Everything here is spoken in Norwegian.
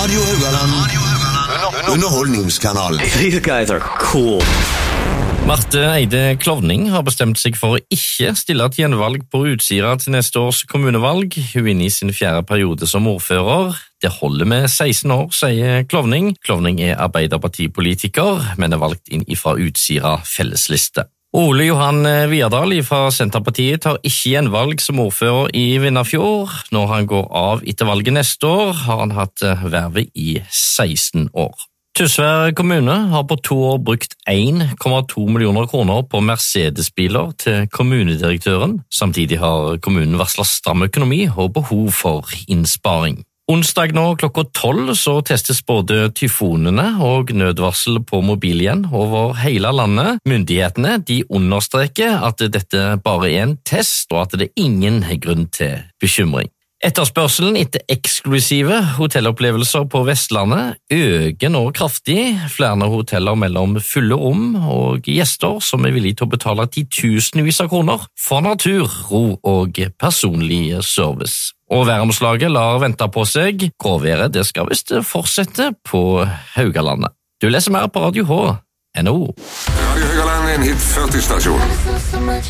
Radio Haugaland. Underholdningskanal. These guys are cool. Marte Eide Klovning har bestemt seg for å ikke stille til gjenvalg på Utsira til neste års kommunevalg. Hun er inne i sin 4. periode som ordfører. Det holder med 16 år, sier Klovning. Klovning er arbeiderpartipolitiker, men er valgt inn fra Utsira fellesliste. Ole Johan Viadal fra Senterpartiet tar ikke gjenvalg som ordfører i Vindafjord. Når han går av etter valget neste år, har han hatt vervet i 16 år. Tysvær kommune har på 2 år brukt 1,2 millioner kroner på Mercedes-biler til kommunedirektøren. Samtidig har kommunen varslet stram økonomi og behov for innsparing. Onsdag nå klokka 12 så testes både tyfonene og nødvarsel på mobil igjen over hele landet. Myndighetene de understreker at dette bare er en test og at det er ingen grunn til bekymring. Etterspørselen etter eksklusive hotellopplevelser på Vestlandet øker nå kraftig. Flere hoteller mellom fulle rom og gjester som er villige til å betale titusenvis av kroner for natur, ro og personlig service. Og væromslaget lar vente på seg. Gråværet det skal visst fortsette på Haugalandet. Du leser mer på Radio H.no. Radio Haugaland er en hit 40-stasjon.